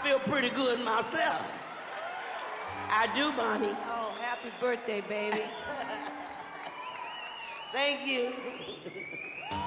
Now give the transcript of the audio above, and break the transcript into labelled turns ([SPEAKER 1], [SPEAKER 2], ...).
[SPEAKER 1] feel pretty good myself. I do, Bonnie.
[SPEAKER 2] Oh, happy birthday, baby.
[SPEAKER 1] Thank you.